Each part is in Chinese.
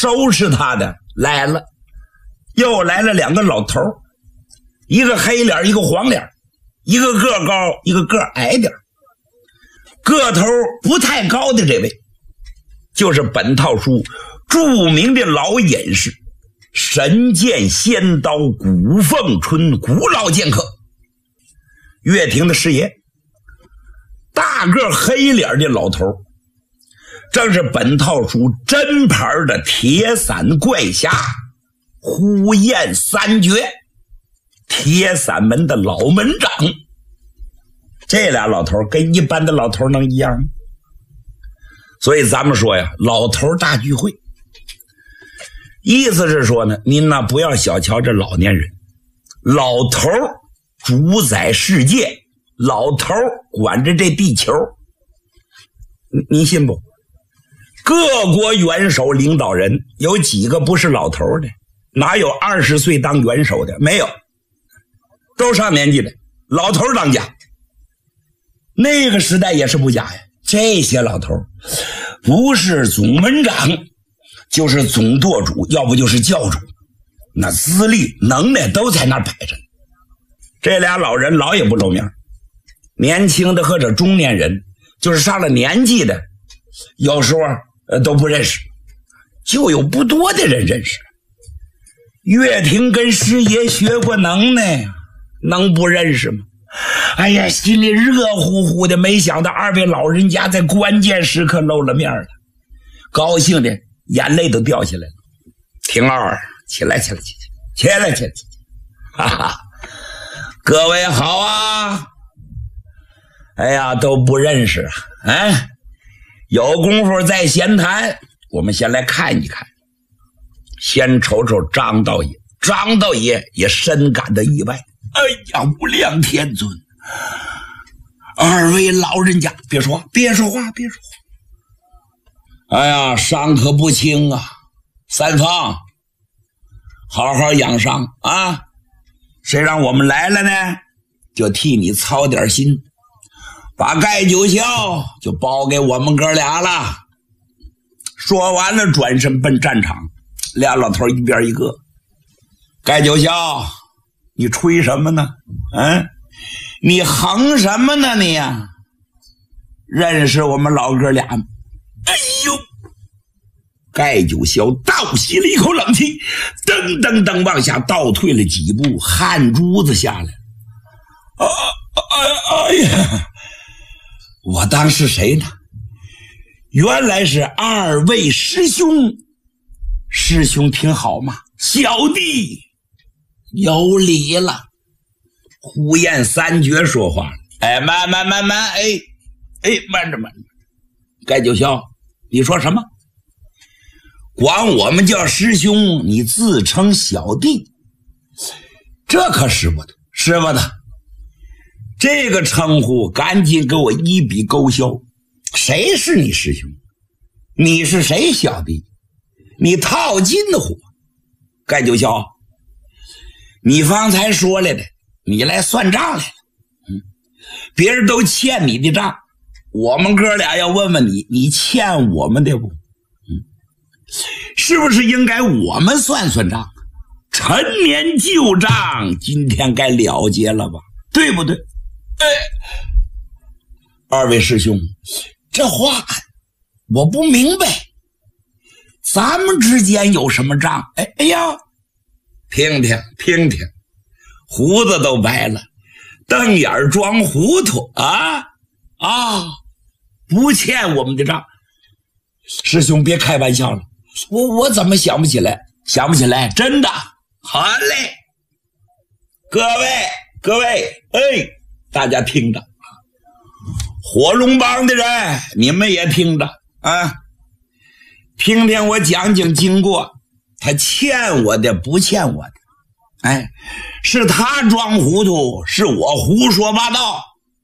收拾他的来了，又来了2个老头，一个黑脸，一个黄脸，一个个高，一个个矮点。个头不太高的这位，就是本套书著名的老隐士神剑仙刀古凤春古老剑客岳霆的师爷。大个黑脸的老头正是本套书真牌的铁伞怪侠呼延三绝，铁伞门的老门长。这俩老头跟一般的老头能一样吗？所以咱们说呀，老头大聚会，意思是说呢，您呢不要小瞧这老年人，老头主宰世界，老头管着这地球，你信不？各国元首领导人有几个不是老头的？哪有20岁当元首的？没有，都上年纪的老头当家。那个时代也是不假呀，这些老头不是总门长就是总舵主，要不就是教主，那资历能耐都在那摆着。这俩老人老也不露面，年轻的或者中年人，就是上了年纪的，有时候都不认识，就有不多的人认识。岳霆跟师爷学过能耐呀，能不认识吗？哎呀，心里热乎乎的，没想到2位老人家在关键时刻露了面了，高兴的眼泪都掉下来了。霆儿，起来，哈哈，各位好啊！哎呀，都不认识啊！哎，有功夫再闲谈，我们先来看一看。先瞅瞅张道爷，张道爷也深感的意外。哎呀，无量天尊，2位老人家，别说话。哎呀，伤可不轻啊！三方，好好养伤啊！谁让我们来了呢？就替你操点心，把盖九霄就包给我们哥俩了。说完了，转身奔战场，俩老头一边一个。盖九霄，你吹什么呢？你横什么呢你呀？认识我们老哥俩吗？哎呦！盖九霄倒吸了一口冷气，噔噔噔往下倒退了几步，汗珠子下来。哎呀！我当是谁呢？原来是2位师兄。师兄听好嘛，小弟有礼了。呼延三绝说话了。哎，慢，慢着。盖九霄，你说什么？管我们叫师兄，你自称小弟，这可使不得。这个称呼赶紧给我一笔勾销。谁是你师兄？你是谁小弟？你套近乎。盖九霄，你方才说来的，你来算账来了。别人都欠你的账，我们哥俩要问问你，你欠我们的不？是不是应该我们算算账？陈年旧账今天该了结了吧，对不对？2位师兄，这话我不明白，咱们之间有什么账？哎呀，听听，胡子都白了，瞪眼装糊涂啊！不欠我们的账。师兄别开玩笑了，我怎么想不起来？真的。好嘞，各位，大家听着，火龙帮的人你们也听着啊，听听我讲经过。他欠我的不欠我的，是他装糊涂，是我胡说八道。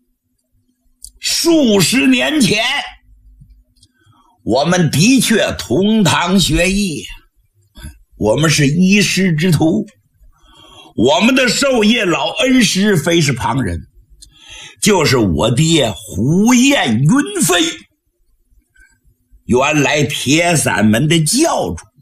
数十年前我们的确同堂学艺，我们是一师之徒，我们的授业老恩师非是旁人，就是我爹胡彦云飞，原来铁伞门的教主。